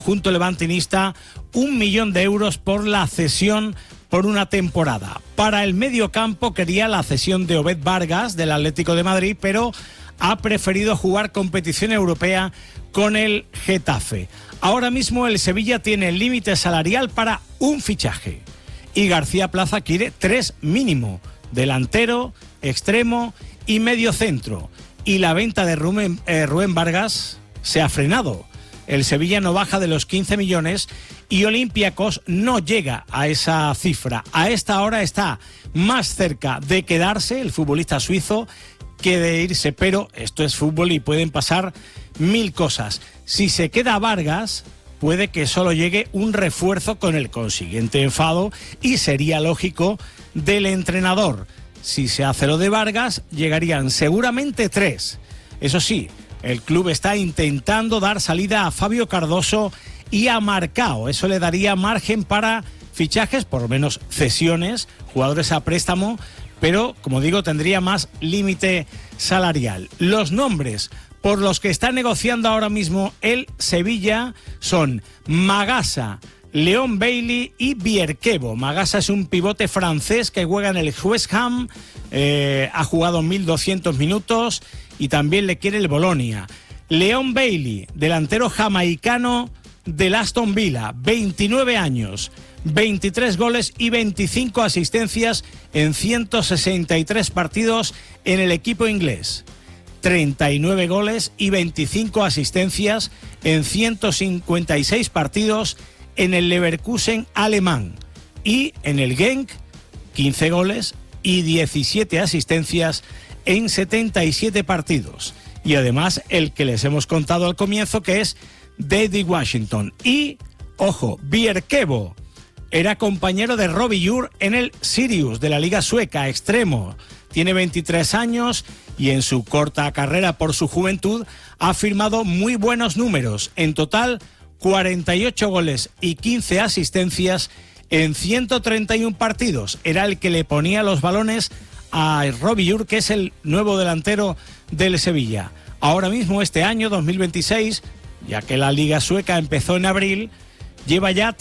junto levantinista 1 millón de euros por la cesión por una temporada. Para el mediocampo quería la cesión de Obed Vargas del Atlético de Madrid, pero ha preferido jugar competición europea con el Getafe. Ahora mismo el Sevilla tiene el límite salarial para un fichaje y García Plaza quiere 3 mínimo: delantero, extremo y medio centro. Y la venta de Rubén Vargas se ha frenado. El Sevilla no baja de los 15 millones y Olympiacos no llega a esa cifra. A esta hora está más cerca de quedarse el futbolista suizo que de irse, pero esto es fútbol y pueden pasar mil cosas. Si se queda Vargas, puede que solo llegue un refuerzo con el consiguiente enfado y sería lógico del entrenador. Si se hace lo de Vargas, llegarían seguramente 3. Eso sí, el club está intentando dar salida a Fabio Cardoso y a Marcao. Eso le daría margen para fichajes, por lo menos cesiones, jugadores a préstamo, pero, como digo, tendría más límite salarial. Los nombres por los que está negociando ahora mismo el Sevilla son Magasa, Leon Bailey y Bierkevo. Magasa es un pivote francés que juega en el West Ham, ha jugado 1.200 minutos y también le quiere el Bolonia. Leon Bailey, delantero jamaicano del Aston Villa, 29 años, 23 goles y 25 asistencias en 163 partidos en el equipo inglés. 39 goles y 25 asistencias en 156 partidos en el Leverkusen alemán. Y en el Genk, 15 goles y 17 asistencias en 77 partidos. Y además el que les hemos contado al comienzo, que es David Washington. Y, ojo, Bierkevo era compañero de Robbie Ure en el Sirius de la Liga Sueca, extremo. Tiene 23 años y en su corta carrera por su juventud ha firmado muy buenos números. En total, 48 goles y 15 asistencias en 131 partidos. Era el que le ponía los balones a Robbie Ure, que es el nuevo delantero del Sevilla. Ahora mismo, este año 2026, ya que la Liga Sueca empezó en abril, lleva ya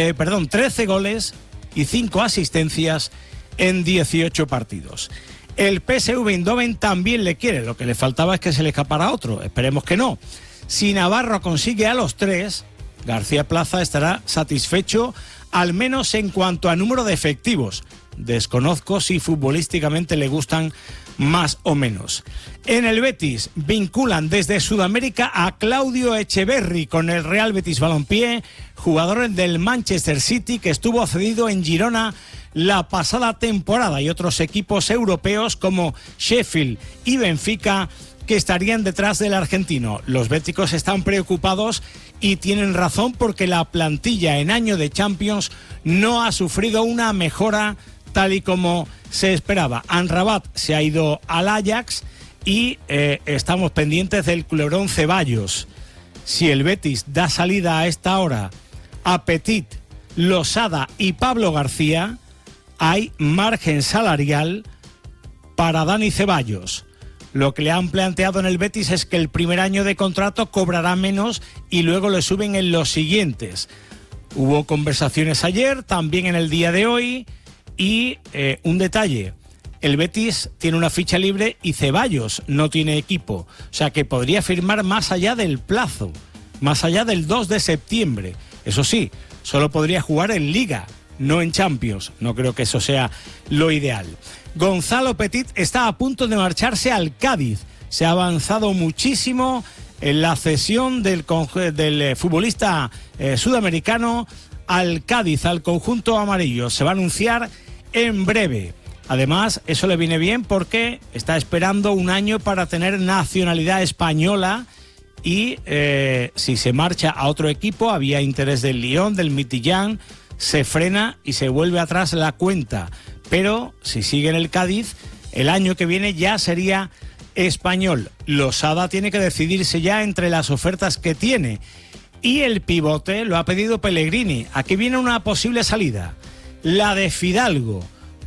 13 goles y 5 asistencias en 18 partidos. El PSV Eindhoven también le quiere, lo que le faltaba es que se le escapara otro, esperemos que no. Si Navarro consigue a los 3, García Plaza estará satisfecho, al menos en cuanto a número de efectivos. Desconozco si futbolísticamente le gustan más o menos. En el Betis vinculan desde Sudamérica a Claudio Echeverri con el Real Betis Balompié, jugador del Manchester City que estuvo cedido en Girona la pasada temporada, y otros equipos europeos como Sheffield y Benfica que estarían detrás del argentino. Los béticos están preocupados y tienen razón, porque la plantilla en año de Champions no ha sufrido una mejora tal y como se esperaba. Amrabat se ha ido al Ajax y estamos pendientes del culebrón Ceballos. Si el Betis da salida a esta hora a Petit, Losada y Pablo García, hay margen salarial para Dani Ceballos. Lo que le han planteado en el Betis es que el primer año de contrato cobrará menos y luego le suben en los siguientes. Hubo conversaciones ayer, también en el día de hoy, y un detalle: el Betis tiene una ficha libre y Ceballos no tiene equipo, o sea que podría firmar más allá del plazo, más allá del 2 de septiembre. Eso sí, solo podría jugar en Liga, no en Champions. No creo que eso sea lo ideal. Gonzalo Petit está a punto de marcharse al Cádiz. Se ha avanzado muchísimo en la cesión del futbolista sudamericano al Cádiz, al conjunto amarillo. Se va a anunciar en breve. Además, eso le viene bien porque está esperando un año para tener nacionalidad española y si se marcha a otro equipo, había interés del Lyon, del Midtjylland, se frena y se vuelve atrás la cuenta. Pero si sigue en el Cádiz, el año que viene ya sería español. Losada tiene que decidirse ya entre las ofertas que tiene. Y el pivote lo ha pedido Pellegrini. Aquí viene una posible salida, la de Fidalgo,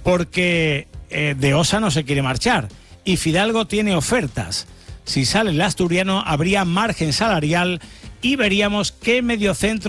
porque de Osa no se quiere marchar y Fidalgo tiene ofertas. Si sale el asturiano, habría margen salarial y veríamos qué mediocentro